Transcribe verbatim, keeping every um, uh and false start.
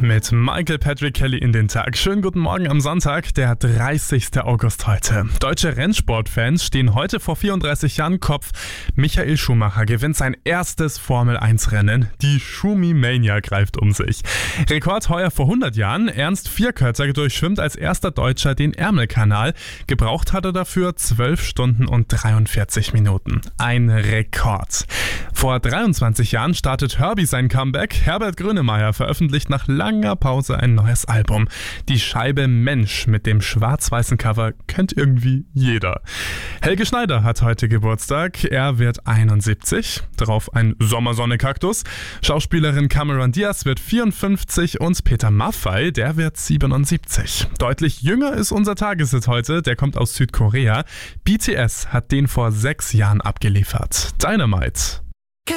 mit Michael Patrick Kelly in den Tag. Schönen guten Morgen am Sonntag, der dreißigster August heute. Deutsche Rennsportfans stehen heute vor vierunddreißig Jahren Kopf. Michael Schumacher gewinnt sein erstes Formel eins Rennen. Die Schumi-Mania greift um sich. Rekord heuer vor hundert Jahren. Ernst Vierkötter durchschwimmt als erster Deutscher den Ärmelkanal. Gebraucht hat er dafür zwölf Stunden und dreiundvierzig Minuten. Ein Rekord. Vor dreiundzwanzig Jahren startet Herbie sein Comeback. Herbert Grönemeyer veröffentlicht nach langer Pause ein neues Album. Die Scheibe Mensch mit dem schwarz-weißen Cover kennt irgendwie jeder. Helge Schneider hat heute Geburtstag. Er wird einundsiebzig. Darauf ein Sommersonne-Kaktus. Schauspielerin Cameron Diaz wird vierundfünfzig und Peter Maffay, der wird siebenundsiebzig. Deutlich jünger ist unser Tageshit heute. Der kommt aus Südkorea. B T S hat den vor sechs Jahren abgeliefert. Dynamite.